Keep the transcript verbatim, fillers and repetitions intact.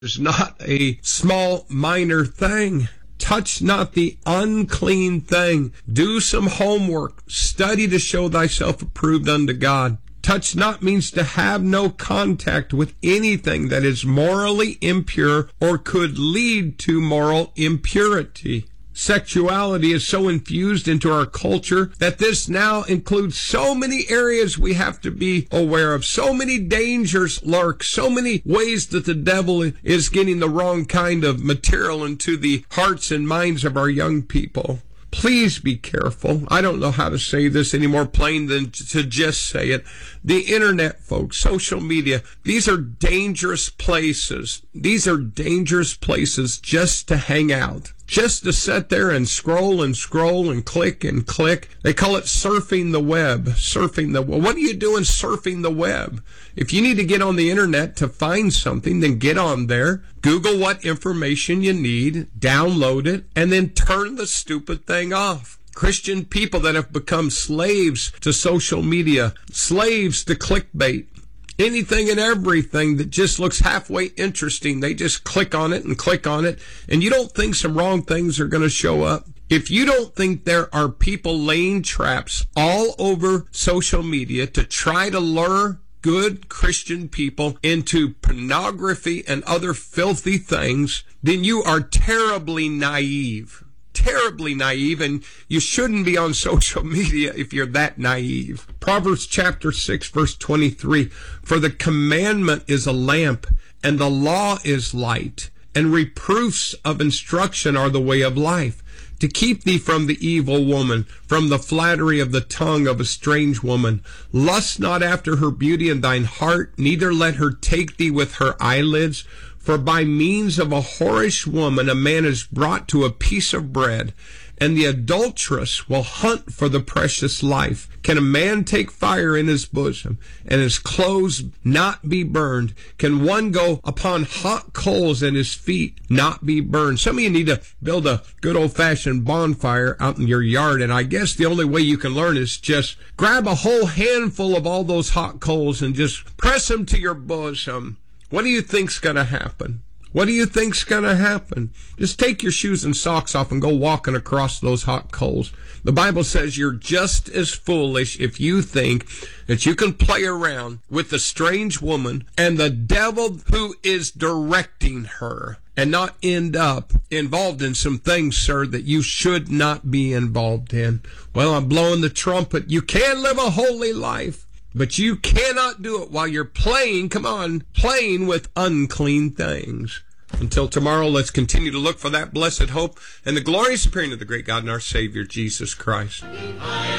is not a small, minor thing. Touch not the unclean thing. Do some homework. Study to show thyself approved unto God. Touch not means to have no contact with anything that is morally impure or could lead to moral impurity. Sexuality is so infused into our culture that this now includes so many areas we have to be aware of. So many dangers lurk, so many ways that the devil is getting the wrong kind of material into the hearts and minds of our young people. Please be careful. I don't know how to say this any more plain than to just say it. The internet, folks, social media, these are dangerous places. These are dangerous places just to hang out. Just to sit there and scroll and scroll and click and click. They call it surfing the web. Surfing the web. What are you doing surfing the web? If you need to get on the internet to find something, then get on there. Google what information you need, download it, and then turn the stupid thing off. Christian people that have become slaves to social media, slaves to clickbait. Anything and everything that just looks halfway interesting, they just click on it and click on it, and you don't think some wrong things are going to show up. If you don't think there are people laying traps all over social media to try to lure good Christian people into pornography and other filthy things, then you are terribly naive. Terribly naive, and you shouldn't be on social media if you're that naive. Proverbs chapter six, verse twenty-three, for the commandment is a lamp, and the law is light, and reproofs of instruction are the way of life, to keep thee from the evil woman, from the flattery of the tongue of a strange woman. Lust not after her beauty in thine heart, neither let her take thee with her eyelids. For by means of a whorish woman a man is brought to a piece of bread, and the adulteress will hunt for the precious life. Can a man take fire in his bosom, and his clothes not be burned? Can one go upon hot coals, and his feet not be burned? Some of you need to build a good old-fashioned bonfire out in your yard, and I guess the only way you can learn is just grab a whole handful of all those hot coals and just press them to your bosom. What do you think's going to happen? What do you think's going to happen? Just take your shoes and socks off and go walking across those hot coals. The Bible says you're just as foolish if you think that you can play around with the strange woman and the devil who is directing her and not end up involved in some things, sir, that you should not be involved in. Well, I'm blowing the trumpet. You can live a holy life, but you cannot do it while you're playing, come on, playing with unclean things. Until tomorrow, let's continue to look for that blessed hope and the glorious appearing of the great God and our Savior, Jesus Christ.